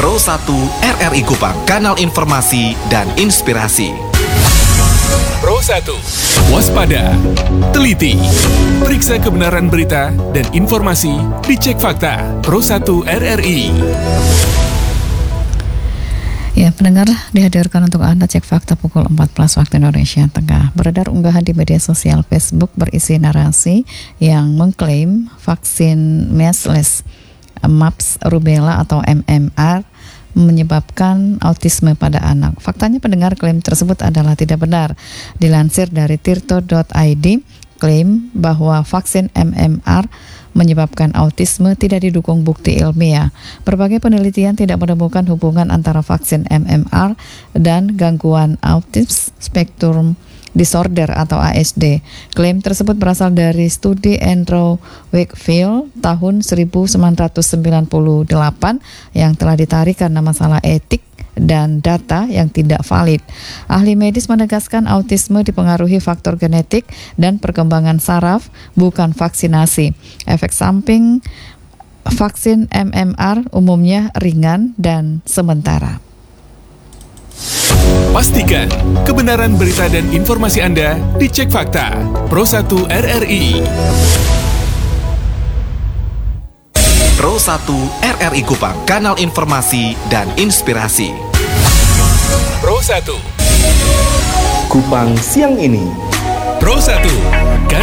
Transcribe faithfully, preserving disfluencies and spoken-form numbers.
Pro satu R R I Kupang, kanal informasi dan inspirasi. Pro satu. Waspada, teliti, periksa kebenaran berita dan informasi, dicek fakta. Pro satu R R I. Ya, pendengar, dihadirkan untuk Anda cek fakta pukul empat belas waktu Indonesia Tengah. Beredar unggahan di media sosial Facebook berisi narasi yang mengklaim vaksin measles, mumps, rubella atau M M R menyebabkan autisme pada anak. Faktanya pendengar, klaim tersebut adalah tidak benar. Dilansir dari tirto dot i d, klaim bahwa vaksin M M R menyebabkan autisme tidak didukung bukti ilmiah. Berbagai penelitian tidak menemukan hubungan antara vaksin M M R dan gangguan autism spektrum disorder atau A S D. Klaim tersebut berasal dari studi Andrew Wakefield tahun seribu sembilan ratus sembilan puluh delapan yang telah ditarik karena masalah etik dan data yang tidak valid. Ahli medis menegaskan autisme dipengaruhi faktor genetik dan perkembangan saraf, bukan vaksinasi. Efek samping vaksin M M R umumnya ringan dan sementara. Pastikan kebenaran berita dan informasi Anda dicek fakta. Pro satu R R I. Pro satu R R I Kupang, kanal informasi dan inspirasi. Pro satu. Kupang siang ini. Pro satu.